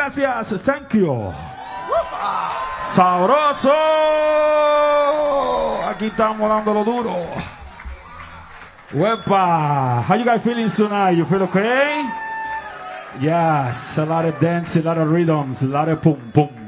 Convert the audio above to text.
gracias. Thank you. Sabroso. Aquí estamos dándolo duro. Wepa. How you guys feeling tonight? You feel okay? Yes. A lot of dance, a lot of rhythms, a lot of pum pum.